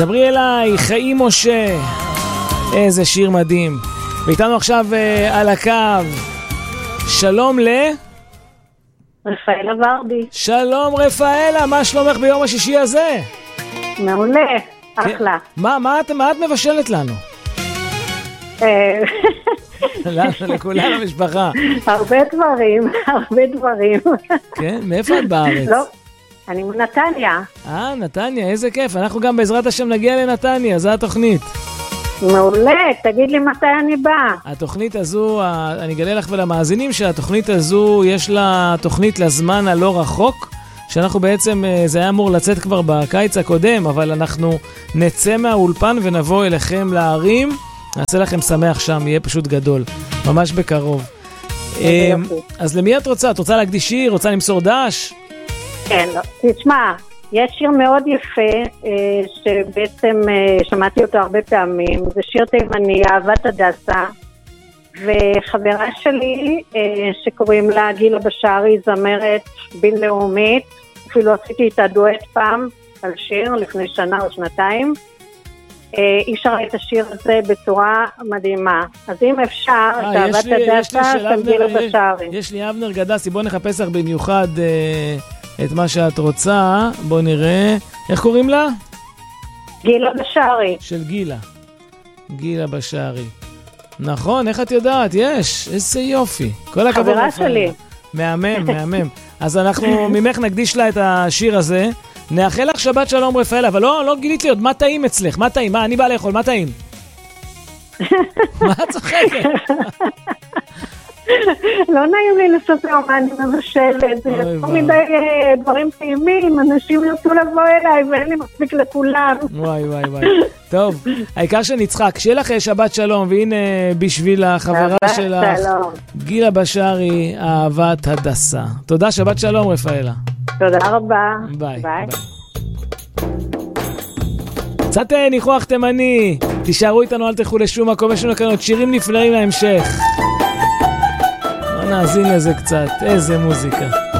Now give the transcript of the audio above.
דברי אליי, חיים משה. איזה שיר מדהים. ואיתנו עכשיו על הקו. שלום רפאלה ורדי. שלום רפאלה, מה שלומך ביום השישי הזה? מעולה, אחלה. מה את מבשלת לנו? לכולם המשפחה. הרבה דברים. כן? מאיפה את בארץ? לא, אני מנתניה. נתניה, איזה כיף. אנחנו גם בעזרת השם נגיע לנתניה, זו התוכנית. מעולה, תגיד לי מתי אני באה. התוכנית הזו, אני אגלה לך ולמאזינים שהתוכנית הזו, יש לה תוכנית לזמן הלא רחוק, שאנחנו בעצם, זה היה אמור לצאת כבר בקיץ הקודם, אבל אנחנו נצא מהאולפן ונבוא אליכם להרים, נעשה לכם שמח שם, יהיה פשוט גדול, ממש בקרוב. אז למי את רוצה? את רוצה להקדיש שיר? רוצה למסור דש? כן, תשמע, יש שיר מאוד יפה, שבעצם שמעתי אותו הרבה פעמים, זה שיר תימני, אהבת הדסה, וחברה שלי שקוראים לה גילה בשארי, זמרת בינלאומית, אפילו עשיתי איתה דואט פעם על שיר לפני שנה או שנתיים, היא שרה את השיר הזה בצורה מדהימה. אז אם אפשר, את אהבת הדסה של גילה בשארי. יש לי אבנר גדסי, בוא נחפש לך במיוחד את מה שאת רוצה. בוא נראה, איך קוראים לה? גילה בשארי. של גילה בשארי. נכון, איך את יודעת? יש, איזה יופי. כל הכבוד. חברה שלי. מהמם. אז אנחנו ממך נקדיש לה את השיר הזה. נאחל לך שבת שלום רפאלה, אבל לא גילית לי עוד, מה טעים אצלך? מה טעים? אני בא לאכול, מה טעים? מה את צוחקת? לא נעים לי לספר מה אני מבשלת, זה יותר מדי דברים טעימים, אנשים ירצו לבוא אליי ואין לי מספיק לכולם. וואי. טוב, העיקר שנצחק, שיהיה לך שבת שלום, והנה בשביל החברה שלך, גילה בשארי, אהבת הדסה. תודה, שבת שלום רפאלה. תודה רבה. ביי. קצת ניחוח תימני, תישארו איתנו, אל תלכו לשום מקום, יש לנו כאן עוד שירים נפלאים להמשך. נאזין לזה קצת, איזה מוזיקה.